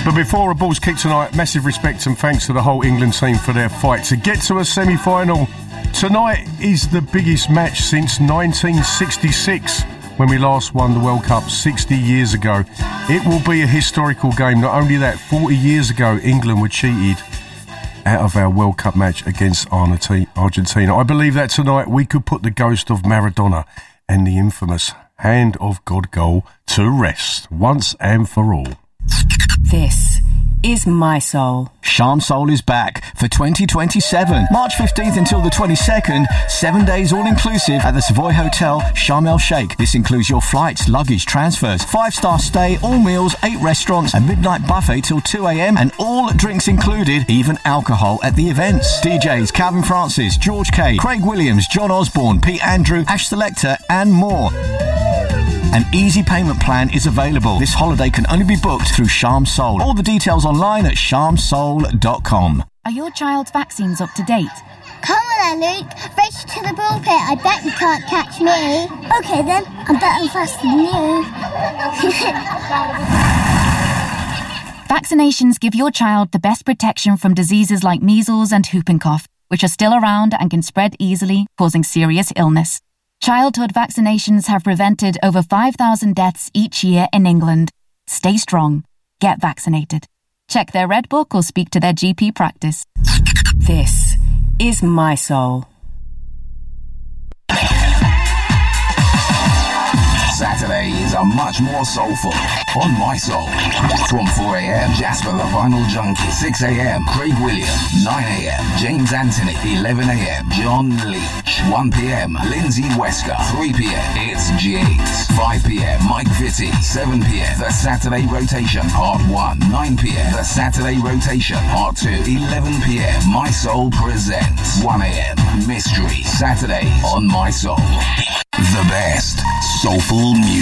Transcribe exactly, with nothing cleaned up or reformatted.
But before a ball's kicked tonight, massive respect and thanks to the whole England team for their fight to get to a semi-final. Tonight is the biggest match since nineteen sixty-six, when we last won the World Cup sixty years ago. It will be a historical game. Not only that, forty years ago, England were cheated out of our World Cup match against Argentina. I believe that tonight we could put the ghost of Maradona and the infamous Hand of God goal to rest once and for all. This is My Soul. Charm Soul is back for twenty twenty-seven. March fifteenth until the twenty-second. Seven days all-inclusive at the Savoy Hotel, Sharm El Sheikh. This includes your flights, luggage, transfers, five-star stay, all meals, eight restaurants, a midnight buffet till two a.m. and all drinks included, even alcohol at the events. D Js Calvin Francis, George Kay, Craig Williams, John Osborne, Pete Andrew, Ash Selector and more. An easy payment plan is available. This holiday can only be booked through Charm Soul. All the details online at charm soul dot com. Are your child's vaccines up to date? Come on then, Luke. Race to the ball pit. I bet you can't catch me. Okay then, I'm better and faster than you. Vaccinations give your child the best protection from diseases like measles and whooping cough, which are still around and can spread easily, causing serious illness. Childhood vaccinations have prevented over five thousand deaths each year in England. Stay strong. Get vaccinated. Check their Red Book or speak to their G P practice. This is My Soul. Saturdays are much more soulful on My Soul. From four a.m, Jasper the Vinyl Junkie. six a.m, Craig Williams. nine a.m, James Anthony. eleven a.m, John Leach. one p.m, Lindsay Wesker. three p.m, it's Jigs. five p.m, Mike Vitti. seven p.m, The Saturday Rotation Part one. nine p.m, The Saturday Rotation Part two. eleven p.m, My Soul presents one a.m, Mystery Saturdays on My Soul. The best soulful music.